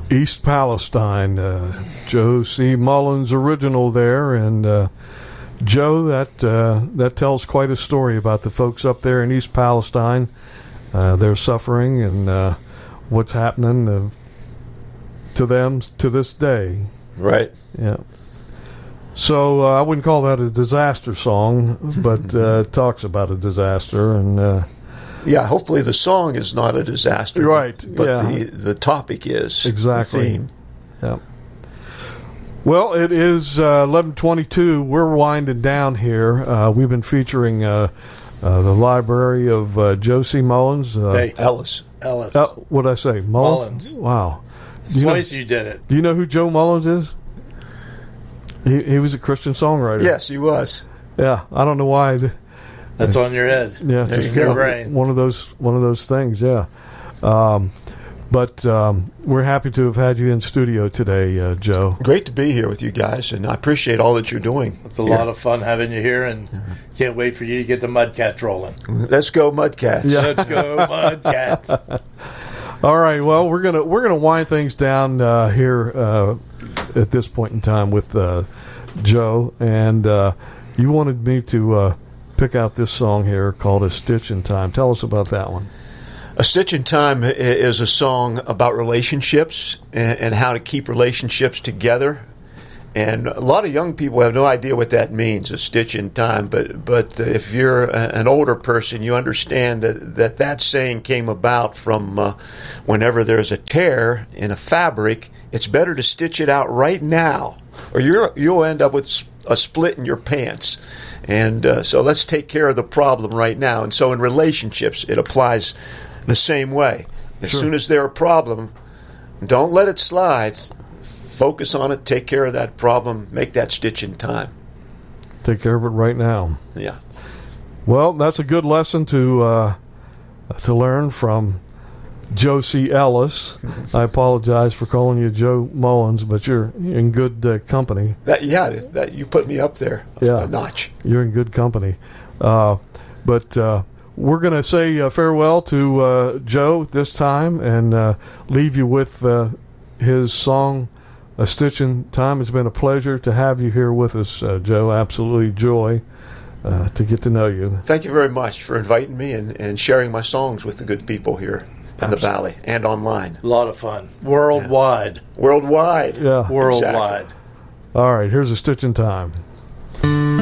East Palestine, Joe C. Mullins original there, and Joe, that tells quite a story about the folks up there in East Palestine, their suffering and what's happening to them to this day. Right. Yeah. So I wouldn't call that a disaster song, but it talks about a disaster, and yeah, hopefully the song is not a disaster. Right. But yeah. the topic is. Exactly. The theme. Yeah. Well, it is 11:22. We're winding down here. We've been featuring the library of Joe C. Mullins. Ellis. What'd I say? Mullins. Wow. Twice you did it. Do you know who Joe Mullins is? He was a Christian songwriter. Yes, he was. Yeah, I don't know why. That's on your head. Yeah, there you your go. brain. One of those things. Yeah. But we're happy to have had you in studio today, Joe. Great to be here with you guys, and I appreciate all that you're doing. It's a lot of fun having you here, and can't wait for you to get the Mudcats rolling. Let's go, Mudcats. Yeah. Let's go, Mudcats. All right. Well, we're gonna wind things down here at this point in time with Joe, and you wanted me to pick out this song here called "A Stitch in Time." Tell us about that one. A Stitch in Time is a song about relationships and how to keep relationships together. And a lot of young people have no idea what that means, a stitch in time. But if you're an older person, you understand that saying came about from whenever there's a tear in a fabric, it's better to stitch it out right now, or you'll end up with a split in your pants. And so let's take care of the problem right now. And so in relationships, it applies the same way. As soon as there's a problem, don't let it slide. Focus on it, take care of that problem, make that stitch in time. Take care of it right now. Yeah. Well, that's a good lesson to learn from Joe C. Ellis. I apologize for calling you Joe Mullins, but you're in good company. That you put me up there a notch. You're in good company. But we're going to say farewell to Joe this time and leave you with his song, "A Stitch in Time." It's been a pleasure to have you here with us, Joe. Absolutely joy to get to know you. Thank you very much for inviting me and sharing my songs with the good people here in the Valley and online. A lot of fun. Worldwide. Worldwide. Yeah. Worldwide. Exactly. All right, here's "A Stitch in Time."